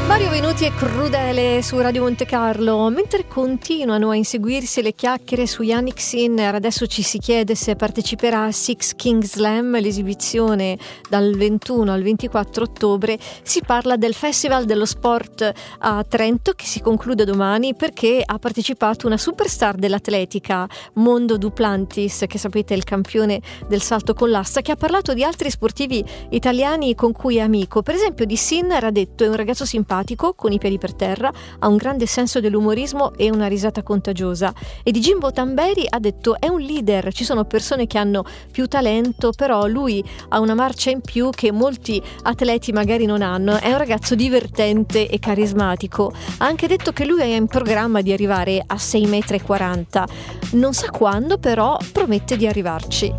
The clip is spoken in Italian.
Mario Venuti e Crudele su Radio Monte Carlo. Mentre continuano a inseguirsi le chiacchiere su Yannick Sinner, adesso ci si chiede se parteciperà a Six Kings Slam, l'esibizione dal 21 al 24 ottobre. Si parla del Festival dello Sport a Trento che si conclude domani, perché ha partecipato una superstar dell'atletica, Mondo Duplantis, che sapete è il campione del salto con l'asta, che ha parlato di altri sportivi italiani con cui è amico. Per esempio di Sinner ha detto: è un ragazzo simpatico, con i piedi per terra, ha un grande senso dell'umorismo e una risata contagiosa. E di Jimbo Tamberi ha detto: è un leader, ci sono persone che hanno più talento, però lui ha una marcia in più che molti atleti magari non hanno, è un ragazzo divertente e carismatico. Ha anche detto che lui è in programma di arrivare a 6,40 m, non sa quando, però promette di arrivarci.